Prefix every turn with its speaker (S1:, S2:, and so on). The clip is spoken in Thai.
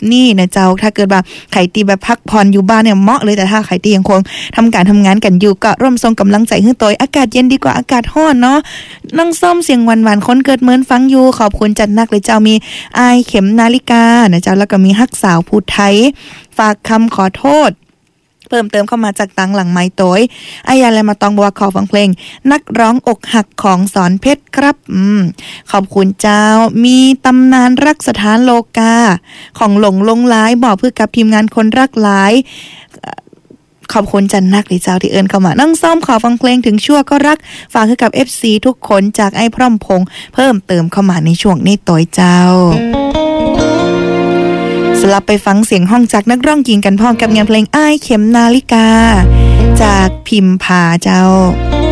S1: นี้นะเจ้าถ้าเกิดว่าไข่ตีแบบพักผ่อนอยู่บ้านเนี่ยเหมาะเลยแต่ถ้าไข่ตียังคงทำการทำงานกันอยู่ก็ร่วมส่งกำลังใจให้ตัวอากาศเย็นดีกว่าอากาศร้อนเนาะน้องส้มเสียงหวานๆคนเกิดเหมือนฟังอยู่ขอบคุณจัดนักเลยเจ้ามีอายเข็มนาฬิกานะเจ้าแล้วก็มีฮักสาวพูดไทยฝากคำขอโทษเพิ่มเติมเข้ามาจากตังหลังไม้โตยอายาและมาตองบัวขอฟังเพลงนักร้องอกหักของสอนเพชรครับขอบคุณเจ้ามีตำนานรักสถานโลกาของหลงลงร้ายบอกเพื่อกับทีมงานคนรักหลายขอบคุณจันนักเลยเจ้าที่เอิญเข้ามานั่งซ้อมขอฟังเพลงถึงชั่วก็รักฝากให้กับ FC ทุกคนจากไอ้พร้อมพงษ์เพิ่มเติมเข้ามาในช่วงนี้โตยเจ้าสลับไปฟังเสียงห้องจากนักร้องหญิงกันพร้อมกับงานเพลงอ้ายเข็มนาฬิกาจากพิมพาเจ้า